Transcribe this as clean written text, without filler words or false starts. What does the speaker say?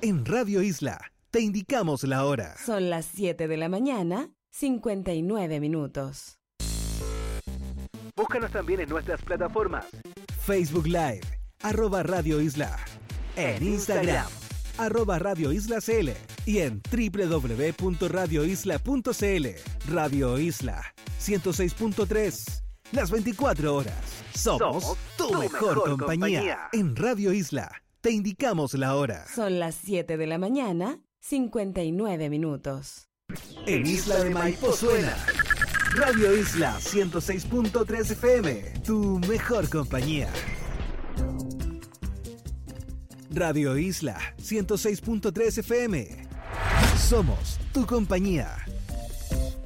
En Radio Isla, te indicamos la hora. Son las 7 de la mañana, 59 minutos. Búscanos también en nuestras plataformas. Facebook Live, @Radio Isla. En Instagram, @Radio Isla CL. Y en www.radioisla.cl. Radio Isla, 106.3. Las 24 horas. Somos tu mejor compañía. En Radio Isla, te indicamos la hora. Son las 7 de la mañana, 59 minutos. En Isla de Maipo suena Radio Isla 106.3 FM, tu mejor compañía. Radio Isla 106.3 FM. Somos tu compañía.